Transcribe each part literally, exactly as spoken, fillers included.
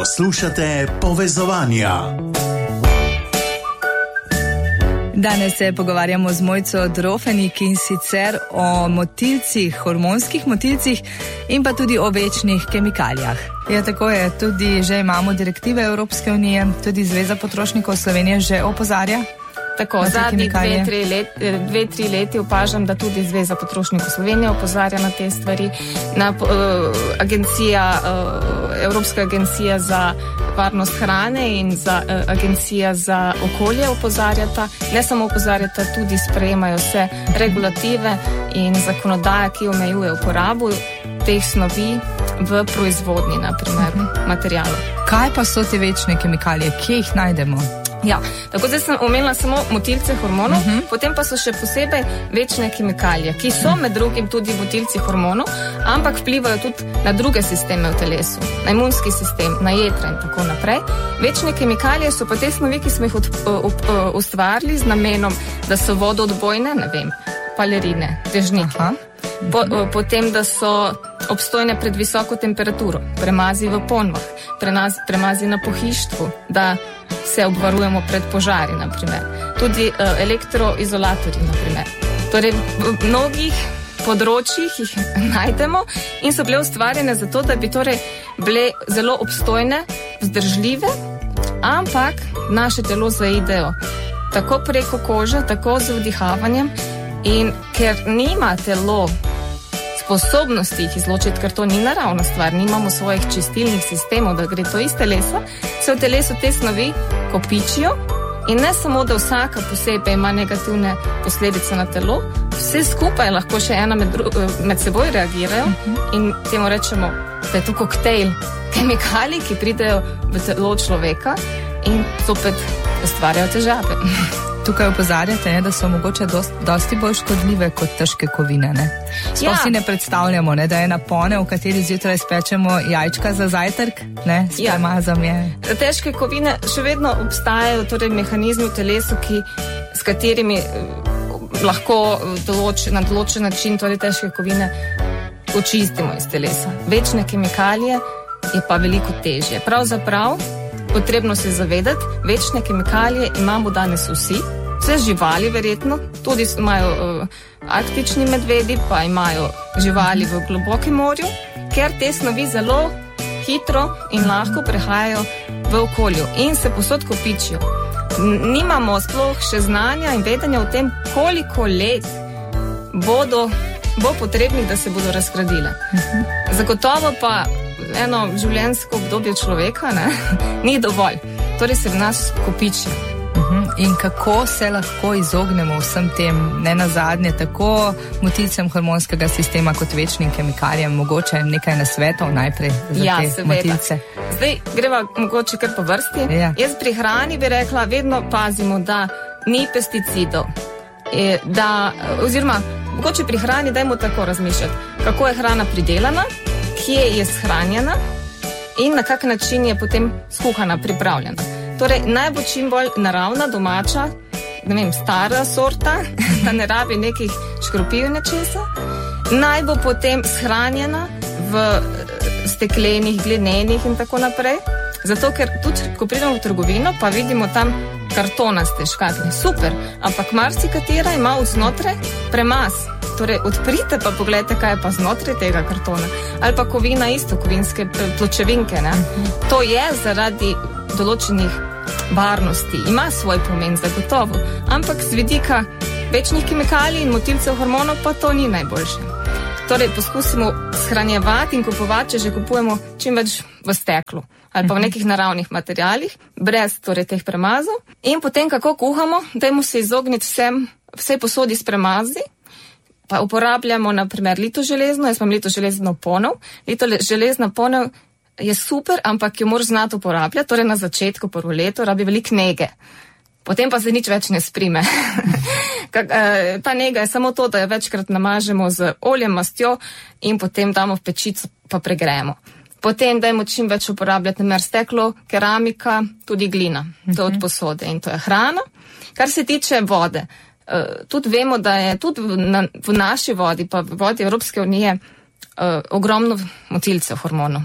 Poslušate Povezovanja. Danes se pogovarjamo z Mojco Drofenik in sicer o motilcih, hormonskih motilcih in pa tudi o večnih kemikalijah. Ja, tako je, tudi že imamo direktive Evropske unije, tudi Zveza potrošnikov Slovenije že opozarja. Tako, zadnji dve, tri let, dve, tri leti opažam, da tudi Zveza potrošnikov Slovenije opozarja na te stvari. Na, uh, agencija, uh, Evropska agencija za varnost hrane in za, uh, agencija za okolje opozarjata. Ne samo opozarjata, tudi sprejemajo se regulative in zakonodaja, ki omejuje uporabo teh snovi v proizvodnji, na primer, materialov. Kaj pa so te večne kemikalije? Kje jih najdemo? Ja, tako zdaj sem omenila samo motilce hormonov, uh-huh. Potem pa so še posebej večne kemikalije, ki so med drugim tudi motilci hormonov, ampak vplivajo tudi na druge sisteme v telesu, na imunski sistem, na jetra in tako naprej. Večne kemikalije so pa te snovi, ki smo jih od, uh, uh, ustvarili z namenom, da so vodoodbojne, ne vem, palerine, dežnike. Po, uh, potem, da so obstojne pred visoko temperaturo, premazi v ponvah, prenazi, premazi na pohištvu, da se obvarujemo pred požari, na primer. Tudi uh, elektroizolatorji, na primer. Torej, v mnogih področjih jih najdemo in so bile ustvarjene zato, da bi torej bile zelo obstojne, vzdržljive, ampak naše telo zaidejo tako preko kože, tako z vdihavanjem in ker nima telo sposobnosti jih izločiti, ker to ni naravna stvar, nimamo svojih čistilnih sistemov, da gre to iz telesa, se v telesu te snovi kopičijo in ne samo, da vsaka posebej ima negativne posledice na telo, vse skupaj lahko še ena med, dru- med seboj reagirajo uh-huh. In temu rečemo, da je to koktejl kemikalij, ki pridejo v telo človeka in zopet ustvarjajo težave. Tukaj opozarjate, ne, da so mogoče dost, dosti bolj škodljive kot težke kovine. Ne? Sploh ja. Si ne predstavljamo, ne, da je napone, v kateri zjutraj spečemo jajčka za zajtrk, ne, s premazom je. Ja. Težke kovine še vedno obstajajo, torej mehanizmi v telesu, ki, s katerimi lahko določ, na določen način torej težke kovine očistimo iz telesa. Večne kemikalije je pa veliko težje. Pravzaprav potrebno se zavedati, večne kemikalije imamo danes vsi, vse živali verjetno, tudi imajo uh, arktični medvedi, pa imajo živali v globokem morju, ker te snovi zelo hitro in lahko prehajajo v okolju in se povsod kopičijo. Nimamo sploh še znanja in vedenja o tem, koliko let bodo, bo potrebnih, da se bodo razgradile. Uh-huh. Zagotovo pa eno življenjsko obdobje človeka ne, ni dovolj. Torej se v nas kopiči. Uh-huh. In kako se lahko izognemo vsem tem, ne nazadnje, tako motilcem hormonskega sistema kot večnim kemikalijem, mogoče nekaj nasvetov najprej za ja, te seveda. Motilce? Zdaj greva mogoče kar po vrsti. Ja. Jaz pri hrani bi rekla, vedno pazimo, da ni pesticidov. E, da, oziroma, mogoče pri hrani dajmo tako razmišljati, kako je hrana pridelana, kje je shranjena in na kak način je potem skuhana, pripravljena. Torej, naj bo čim bolj naravna, domača, ne vem, stara sorta, da ne rabi nekih škropiv nečesa. Naj bo potem shranjena v steklenih, glinenih in tako naprej. Zato, ker tudi, ko pridemo v trgovino, pa vidimo tam kartonaste škatle. Super, ampak marsikatera ima vznotraj premaz. Torej, odprite pa pogledajte, kaj je pa znotraj tega kartona. Ali pa kovina isto, kovinske pločevinke. Ne? To je zaradi določenih varnosti. Ima svoj pomen zagotovo. Ampak z vidika večnih kemikalij in motilcev hormonov pa to ni najboljše. Torej, poskusimo shranjevati in kupovati, če že kupujemo čim več v steklu ali pa v nekih naravnih materialih, brez torej teh premazov. In potem, kako kuhamo, dajmo se izogniti vsem, vsej posodi s premazi, pa uporabljamo na primer litoželezno, jaz imam litoželezno ponev. Litoželezna ponev je super, ampak jo moraš znati uporabljati, torej na začetku prvo leto rabi veliko nege. Potem pa se nič več ne sprime. Ta nega je samo to, da jo večkrat namažemo z oljem, mastjo in potem damo v pečico pa pregrejemo. Potem dajmo čim več uporabljati namer steklo, keramika, tudi glina. To od posode in to je hrana. Kar se tiče vode, tudi vemo, da je tudi v, na, v naši vodi, pa v vodi Evropske unije, ogromno motilcev hormonov.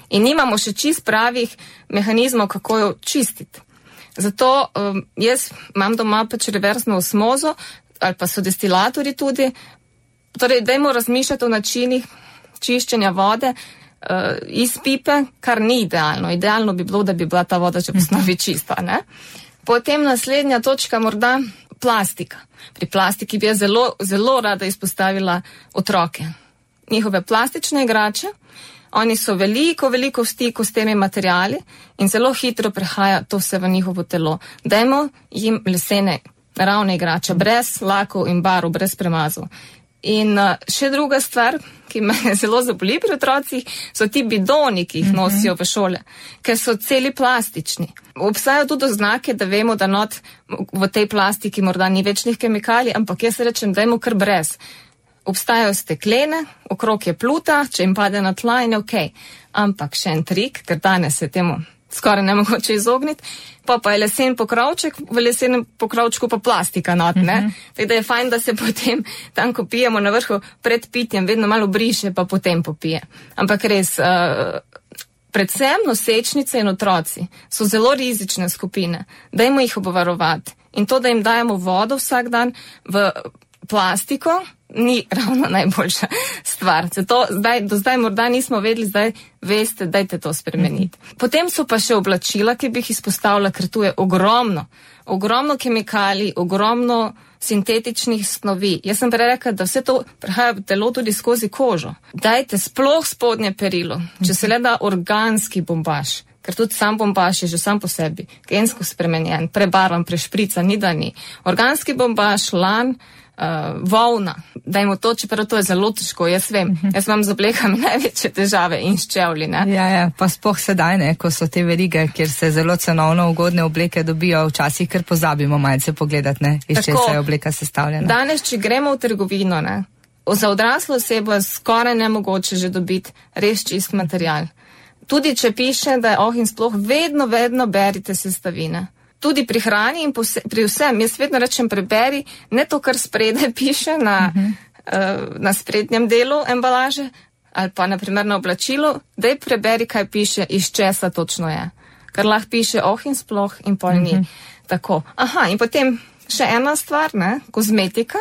In nimamo še čist pravih mehanizmov, kako jo čistiti. Zato um, jaz imam doma pač reverzno osmozo, ali pa so destilatorji tudi. Torej, dajmo razmišljati o načinih čiščenja vode uh, iz pipe, kar ni idealno. Idealno bi bilo, da bi bila ta voda že v osnovi čista, ne? Potem naslednja točka, morda plastika. Pri plastiki bi jaz zelo, zelo rada izpostavila otroke. Njihove plastične igrače, oni so veliko, veliko v stiku s temi materijali in zelo hitro prehaja to vse v njihovo telo. Dajmo jim lesene, naravne igrače, brez lakov in barv, brez premazov. In uh, še druga stvar, ki me zelo zaboli pri otrocih, so ti bidoni, ki jih nosijo v šole, ker so celi plastični. Obstajajo tudi oznake, da vemo, da not v tej plastiki morda ni večnih kemikalij, ampak jaz rečem, dajmo kar brez. Obstajajo steklene, okrog je pluta, če jim pade na tla in je okej. Ampak še en trik, ker danes se temu skoraj ne mogoče izogniti, pa pa je lesen pokrovček, v lesenem pokrovčku pa plastika not, ne? Uh-huh. Tako da je fajn, da se potem tam, ko pijemo na vrhu pred pitjem, vedno malo briše, pa potem popije. Ampak res, uh, predvsem nosečnice in otroci so zelo rizične skupine. Dajmo jih obvarovati. In to, da jim dajemo vodo vsak dan v plastiko, ni ravno najboljša stvar. Zato zdaj, do zdaj morda nismo vedeli, zdaj veste, dajte to spremeniti. Potem so pa še oblačila, ki bi jih izpostavila, ker tu je ogromno, ogromno kemikalij, ogromno sintetičnih snovi. Jaz sem prej rekla, da vse to prehaja v telo tudi skozi kožo. Dajte sploh spodnje perilo, če se le da organski bombaž, ker tudi sam bombaž je že sam po sebi gensko spremenjen, prebarvan, prešprica, ni da ni. Organski bombaž, lan, Uh, volna, dajmo to, čeprav to je zelo težko, jaz vem, uh-huh. jaz imam z oblekami največje težave in s čevlji, ne? Ja, ja, pa sploh sedaj, ne, ko so te verige, kjer se zelo cenovno ugodne obleke dobijo, včasih kar pozabimo malce pogledati, ne, iz česa je obleka sestavljena. Danes, če gremo v trgovino, ne, za odraslo osebo je skoraj nemogoče že dobiti res čist material. Tudi če piše, da je oh in sploh vedno, vedno berite sestavine. Tudi pri hrani in pose, pri vsem. Jaz vedno rečem, preberi ne to, kar spredaj piše na, uh-huh. uh, na sprednjem delu embalaže ali pa naprimer na oblačilu, daj preberi, kaj piše, iz česa točno je. Ker lahko piše oh in sploh in pol ni. Uh-huh. Tako. Aha, in potem še ena stvar, ne, kozmetika.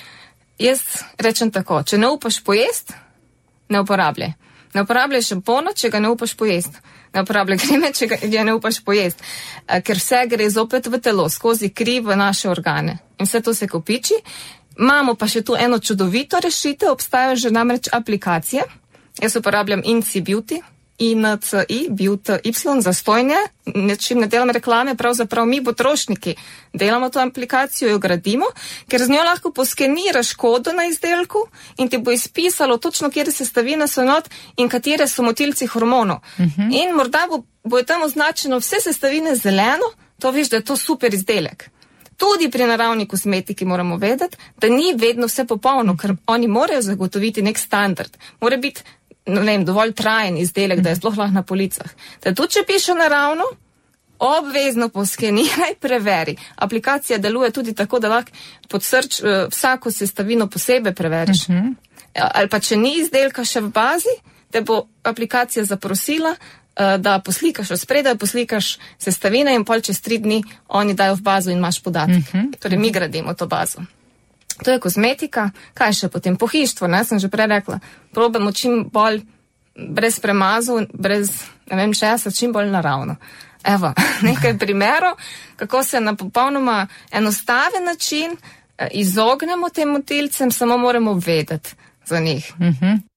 Jaz rečem tako, če ne upaš pojest, ne uporabljaj. Ne uporabljaj šampona, če ga ne upaš pojest. Ne uporabljaj kreme, če ga ne upaš pojest. Ker vse gre zopet v telo, skozi kri v naše organe. In vse to se kopiči. Imamo pa še tu eno čudovito rešitev, obstajajo že namreč aplikacije. Jaz uporabljam Inci Beauty, I N C I, Beauty Y, zastojnje, nečim ne delam reklame, pravzaprav mi, potrošniki, delamo to aplikacijo, jo gradimo, ker z njo lahko poskeniraš kodo na izdelku in ti bo izpisalo točno, kjer sestavine so not in katere so motilci hormonov. Uh-huh. In morda bo, bo je tam označeno vse sestavine zeleno, to veš, da je to super izdelek. Tudi pri naravni kozmetiki moramo vedeti, da ni vedno vse popolno, ker oni morajo zagotoviti nek standard. Mora biti no, ne vem, dovolj trajen izdelek, da je sploh lahko na policah. Da tudi, če piše naravno, obvezno poskeniraj, preveri. Aplikacija deluje tudi tako, da lahko pod srč uh, vsako sestavino posebej preveriš. Uh-huh. Ali pa, če ni izdelka še v bazi, te bo aplikacija zaprosila, uh, da poslikaš od spredaj, poslikaš sestavine in pol čez tri dni oni dajo v bazo in imaš podatek. Uh-huh. Torej, mi gradimo to bazo. To je kozmetika, kaj še potem pohištvo, ne, sem že prej rekla, probamo čim bolj brez premazov, brez, ne vem, česa, čim bolj naravno. Evo, nekaj primerov, kako se na popolnoma enostaven način izognemo tem motilcem, samo moramo vedeti za njih. Mhm.